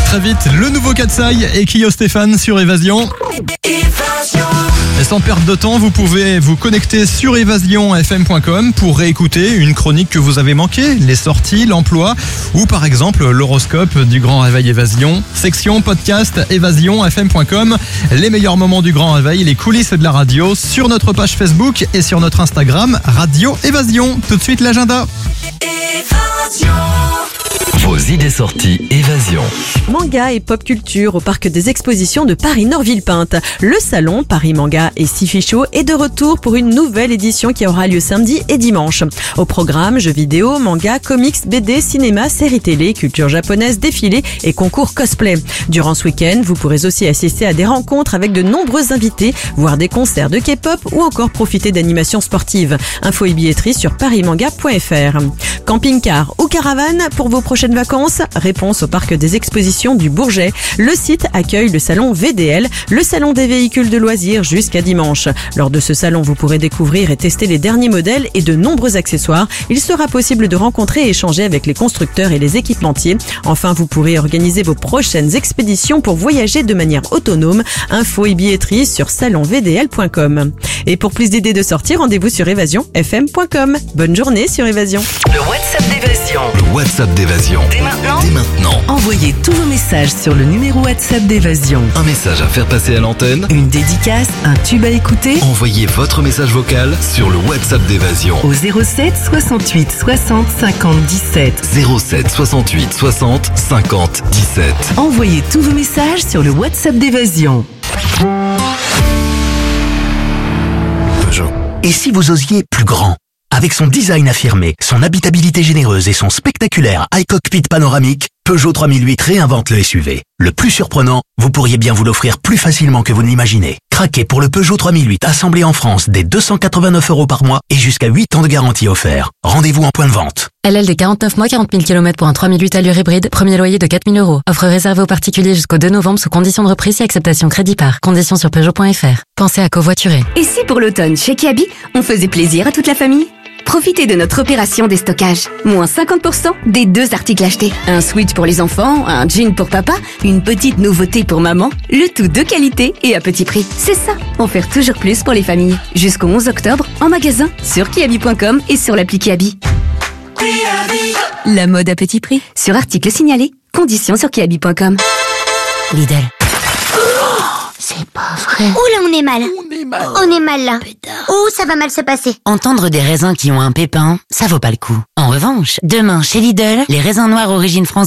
Très vite, le nouveau Katsai et Kyo Stéphane sur Évasion. Et sans perdre de temps, vous pouvez vous connecter sur évasionfm.com pour réécouter une chronique que vous avez manquée, les sorties, l'emploi ou par exemple l'horoscope du Grand Réveil Évasion. Section podcast évasionfm.com, les meilleurs moments du Grand Réveil, les coulisses de la radio sur notre page Facebook et sur notre Instagram Radio Évasion. Tout de suite l'agenda. Évasion. Vos idées sorties Évasion. Manga et pop culture au parc des expositions de Paris-Nord-Villepinte. Le salon Paris Manga et Sci-Fi Show est de retour pour une nouvelle édition qui aura lieu samedi et dimanche. Au programme, jeux vidéo, manga, comics, BD, cinéma, séries télé, culture japonaise, défilés et concours cosplay. Durant ce week-end, vous pourrez aussi assister à des rencontres avec de nombreux invités, voir des concerts de K-pop ou encore profiter d'animations sportives. Infos et billetterie sur parismanga.fr. Camping-car ou caravane pour vos prochaines vacances? Réponse au parc des expositions du Bourget. Le site accueille le salon VDL, le salon des véhicules de loisirs jusqu'à dimanche. Lors de ce salon, vous pourrez découvrir et tester les derniers modèles et de nombreux accessoires. Il sera possible de rencontrer et échanger avec les constructeurs et les équipementiers. Enfin, vous pourrez organiser vos prochaines expéditions pour voyager de manière autonome. Infos et billetterie sur salonvdl.com. Et pour plus d'idées de sortie, rendez-vous sur évasionfm.com. Bonne journée sur Évasion. Le WhatsApp d'Évasion. Le WhatsApp d'Évasion. Dès maintenant. Dès maintenant. Envoyez tous vos messages sur le numéro WhatsApp d'Évasion. Un message à faire passer à l'antenne. Une dédicace, un tube à écouter. Envoyez votre message vocal sur le WhatsApp d'Évasion. Au 07 68 60 50 17. 07 68 60 50 17. Envoyez tous vos messages sur le WhatsApp d'Évasion. Peugeot. Et si vous osiez plus grand? Avec son design affirmé, son habitabilité généreuse et son spectaculaire high cockpit panoramique, Peugeot 3008 réinvente le SUV. Le plus surprenant, vous pourriez bien vous l'offrir plus facilement que vous ne l'imaginez. Craquez pour le Peugeot 3008 assemblé en France dès 289 € par mois et jusqu'à 8 ans de garantie offert. Rendez-vous en point de vente. LLD 49 mois, 40 000 km pour un 3008 allure hybride, premier loyer de 4 000 €. Offre réservée aux particuliers jusqu'au 2 novembre sous condition de reprise et acceptation crédit par. Conditions sur Peugeot.fr. Pensez à covoiturer. Et si pour l'automne, chez Kiabi, on faisait plaisir à toute la famille? Profitez de notre opération déstockage. Moins 50% des 2 articles achetés. Un switch pour les enfants, un jean pour papa, une petite nouveauté pour maman. Le tout de qualité et à petit prix. C'est ça, offert toujours plus pour les familles. Jusqu'au 11 octobre, en magasin, sur kiabi.com et sur l'appli Kiabi. La mode à petit prix. Sur article signalé. Conditions sur kiabi.com. Lidl. C'est pas vrai. Ouh là, on est mal. On est mal là. Ouh, ça va mal se passer. Entendre des raisins qui ont un pépin, ça vaut pas le coup. En revanche, demain chez Lidl, les raisins noirs origine française